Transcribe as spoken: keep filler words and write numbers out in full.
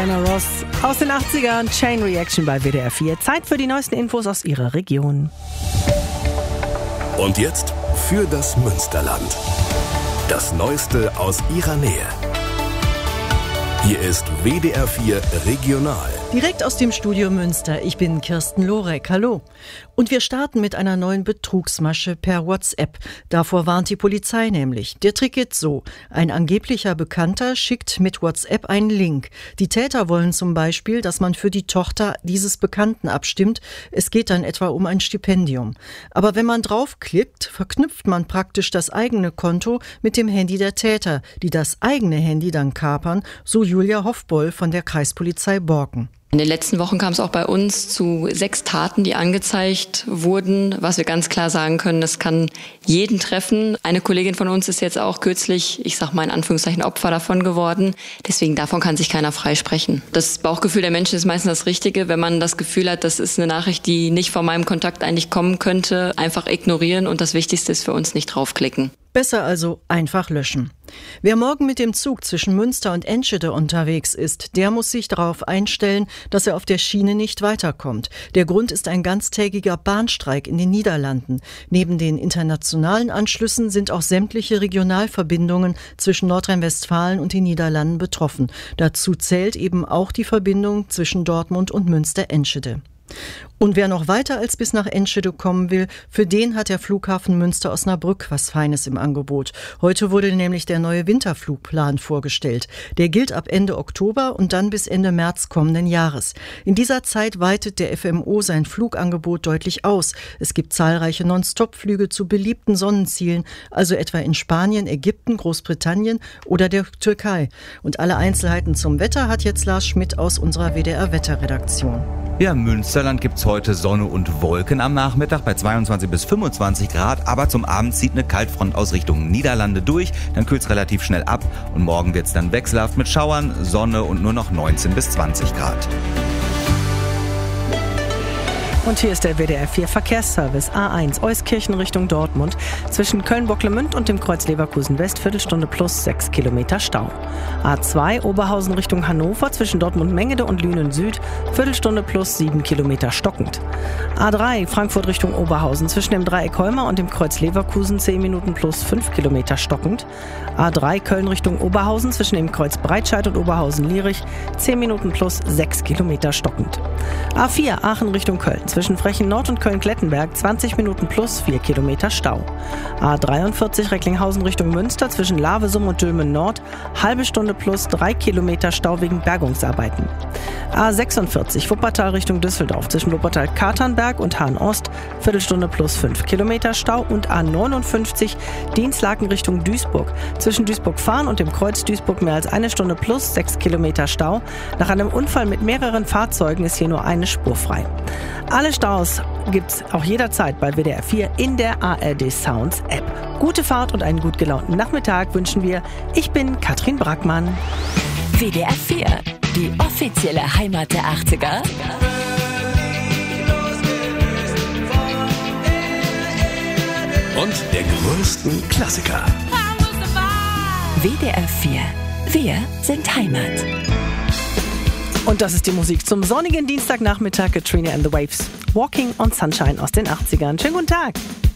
Diana Ross aus den achtzigern. Chain Reaction bei W D R vier. Zeit für die neuesten Infos aus Ihrer Region. Und jetzt für das Münsterland. Das Neueste aus Ihrer Nähe. Hier ist W D R vier Regional. Direkt aus dem Studio Münster. Ich bin Kirsten Lorek. Hallo. Und wir starten mit einer neuen Betrugsmasche per WhatsApp. Davor warnt die Polizei nämlich. Der Trick geht so. Ein angeblicher Bekannter schickt mit WhatsApp einen Link. Die Täter wollen zum Beispiel, dass man für die Tochter dieses Bekannten abstimmt. Es geht dann etwa um ein Stipendium. Aber wenn man draufklickt, verknüpft man praktisch das eigene Konto mit dem Handy der Täter, die das eigene Handy dann kapern, so Julia Hofboll von der Kreispolizei Borken. In den letzten Wochen kam es auch bei uns zu sechs Taten, die angezeigt wurden, was wir ganz klar sagen können, das kann jeden treffen. Eine Kollegin von uns ist jetzt auch kürzlich, ich sag mal in Anführungszeichen, Opfer davon geworden. Deswegen davon kann sich keiner freisprechen. Das Bauchgefühl der Menschen ist meistens das Richtige. Wenn man das Gefühl hat, das ist eine Nachricht, die nicht von meinem Kontakt eigentlich kommen könnte, einfach ignorieren und das Wichtigste ist für uns nicht draufklicken. Besser also einfach löschen. Wer morgen mit dem Zug zwischen Münster und Enschede unterwegs ist, der muss sich darauf einstellen, dass er auf der Schiene nicht weiterkommt. Der Grund ist ein ganztägiger Bahnstreik in den Niederlanden. Neben den internationalen Anschlüssen sind auch sämtliche Regionalverbindungen zwischen Nordrhein-Westfalen und den Niederlanden betroffen. Dazu zählt eben auch die Verbindung zwischen Dortmund und Münster-Enschede. Und wer noch weiter als bis nach Enschede kommen will, für den hat der Flughafen Münster-Osnabrück was Feines im Angebot. Heute wurde nämlich der neue Winterflugplan vorgestellt. Der gilt ab Ende Oktober und dann bis Ende März kommenden Jahres. In dieser Zeit weitet der F M O sein Flugangebot deutlich aus. Es gibt zahlreiche Non-Stop-Flüge zu beliebten Sonnenzielen, also etwa in Spanien, Ägypten, Großbritannien oder der Türkei. Und alle Einzelheiten zum Wetter hat jetzt Lars Schmidt aus unserer W D R-Wetterredaktion. Ja, im Münsterland gibt's heute Sonne und Wolken am Nachmittag bei zweiundzwanzig bis fünfundzwanzig Grad, aber zum Abend zieht eine Kaltfront aus Richtung Niederlande durch, dann kühlt's relativ schnell ab und morgen wird's dann wechselhaft mit Schauern, Sonne und nur noch neunzehn bis zwanzig Grad. Und hier ist der W D R vier Verkehrsservice. A eins Euskirchen Richtung Dortmund. Zwischen Köln-Bocklemünd und dem Kreuz Leverkusen-West Viertelstunde plus sechs Kilometer Stau. A zwei Oberhausen Richtung Hannover. Zwischen Dortmund-Mengede und Lünen-Süd Viertelstunde plus sieben Kilometer stockend. A drei Frankfurt Richtung Oberhausen. Zwischen dem Dreieck Holmer und dem Kreuz Leverkusen zehn Minuten plus fünf Kilometer stockend. A drei Köln Richtung Oberhausen. Zwischen dem Kreuz Breitscheid und Oberhausen-Lierich zehn Minuten plus sechs Kilometer stockend. A vier Aachen Richtung Köln. Zwischen Frechen-Nord und Köln-Klettenberg zwanzig Minuten plus vier Kilometer Stau. A dreiundvierzig Recklinghausen Richtung Münster zwischen Lavesum und Dülmen-Nord halbe Stunde plus drei Kilometer Stau wegen Bergungsarbeiten. A sechsundvierzig Wuppertal Richtung Düsseldorf zwischen Wuppertal-Katernberg und Hahn-Ost Viertelstunde plus fünf Kilometer Stau und A neunundfünfzig Dienstlaken Richtung Duisburg zwischen Duisburg-Fahren und dem Kreuz Duisburg mehr als eine Stunde plus sechs Kilometer Stau. Nach einem Unfall mit mehreren Fahrzeugen ist hier nur eine Spur frei. Alle Staus gibt's auch jederzeit bei W D R vier in der A R D Sounds App. Gute Fahrt und einen gut gelaunten Nachmittag wünschen wir. Ich bin Katrin Brackmann. W D R vier, die offizielle Heimat der achtziger. Und der größten Klassiker. W D R vier, wir sind Heimat. Und das ist die Musik zum sonnigen Dienstagnachmittag. Katrina and the Waves. Walking on Sunshine aus den achtzigern. Schönen guten Tag.